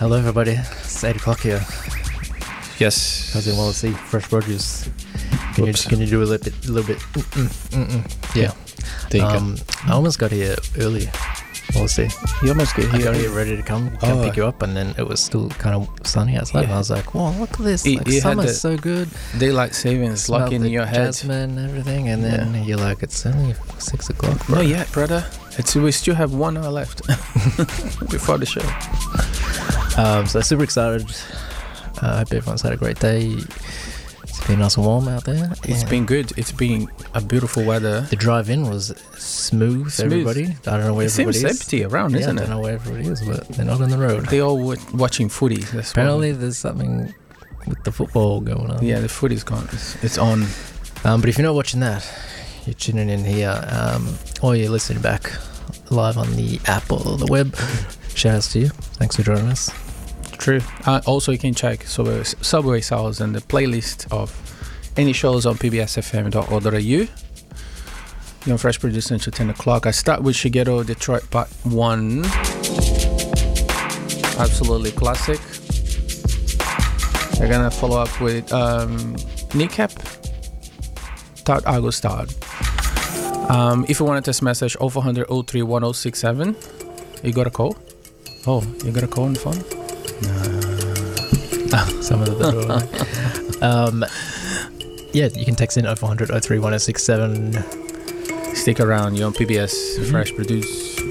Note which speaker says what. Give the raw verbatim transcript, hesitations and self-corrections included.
Speaker 1: Hello, everybody. It's eight o'clock here.
Speaker 2: Yes.
Speaker 1: Cousin Wallasey, Fresh Produce. Can you,
Speaker 2: Oops.
Speaker 1: can you do a little bit? A little bit? Mm-mm, mm-mm. Yeah.
Speaker 2: There you
Speaker 1: um, I almost got here early. Wallasey.
Speaker 2: You almost get
Speaker 1: I
Speaker 2: here.
Speaker 1: got here ready to come, come
Speaker 2: Oh.
Speaker 1: pick you up, and then it was still kind of sunny outside.
Speaker 2: Yeah.
Speaker 1: And I was like, "Whoa, look at this!
Speaker 2: You-
Speaker 1: Like,
Speaker 2: you had
Speaker 1: summer's
Speaker 2: the
Speaker 1: so good."
Speaker 2: Daylight savings
Speaker 1: Smell
Speaker 2: lock in
Speaker 1: the
Speaker 2: your head.
Speaker 1: jasmine and everything, and then
Speaker 2: Yeah.
Speaker 1: you're like, "It's only six o'clock." Bro.
Speaker 2: Not yet, brother. It's we still have one hour left before the show.
Speaker 1: Um, so super excited. I uh, hope everyone's had a great day. It's been nice and warm out there.
Speaker 2: It's
Speaker 1: Yeah.
Speaker 2: been good. It's been a beautiful weather.
Speaker 1: The drive-in was smooth,
Speaker 2: Smooth.
Speaker 1: everybody. I don't know where
Speaker 2: It
Speaker 1: everybody
Speaker 2: seems
Speaker 1: is.
Speaker 2: empty around,
Speaker 1: Yeah,
Speaker 2: isn't
Speaker 1: I
Speaker 2: it?
Speaker 1: don't know where everybody is, but they're not on the road.
Speaker 2: They all w- watching footy. That's why.
Speaker 1: Apparently, there's something with the football going on.
Speaker 2: Yeah, the footy's gone. It's, it's on.
Speaker 1: Um, but if you're not watching that, you're tuning in here, um, or you're listening back live on the app or the web. Shout outs to you. Thanks for joining us.
Speaker 2: True. Uh, also, you can check Subway, Subway Sounds and the playlist of any shows on p b s f m dot org dot a u. You're on Fresh Produce until ten o'clock. I start with Shigeru Detroit Part one. Absolutely classic. We're gonna follow up with um, Kneecap, Third Augustad. Um, if you want to test message oh four hundred oh three one oh six seven, you got a call? Oh, you got a call on the phone?
Speaker 1: Some of the um, yeah, you can text in oh four hundred oh three one oh six seven.
Speaker 2: Stick around. You're on P B S
Speaker 1: Mm-hmm.
Speaker 2: Fresh Produce.